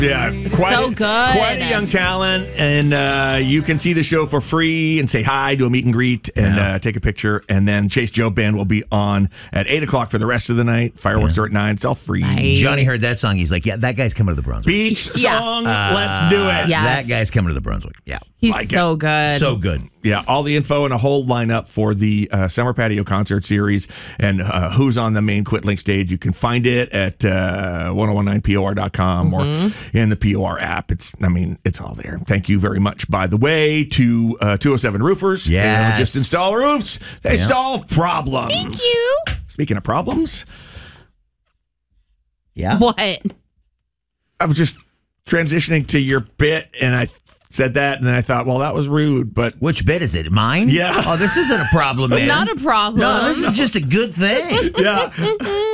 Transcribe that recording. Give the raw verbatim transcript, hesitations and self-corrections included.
Yeah, quite So a, good. Quite a young talent, and uh, you can see the show for free and say hi, do a meet and greet, and Yeah. uh, take a picture. And then Chase Joe Band will be on at eight o'clock for the rest of the night. Fireworks Yeah. are at nine. It's all free. Nice. Johnny heard that song. He's like, yeah, that guy's coming to the Brunswick. Beach Yeah. song. Let's do it. Yeah. That Yes. guy's coming to the Brunswick. Yeah. He's Like so good. So good. Yeah, all the info and a whole lineup for the uh, Summer Patio Concert Series and uh, who's on the main Quit Link stage. You can find it at uh, ten nineteen P O R dot com Mm-hmm. or in the P O R app. It's, I mean, it's all there. Thank you very much, by the way, to uh, two oh seven Roofers. They don't Yes. just install roofs, they Yeah. solve problems. Thank you. Speaking of problems, Yeah. What? I was just transitioning to your bit, and I said that, and then I thought, well, that was rude, but Which bit is it? Mine? Yeah. Oh, this isn't a problem, man. Not a problem. No, this is just a good thing. yeah.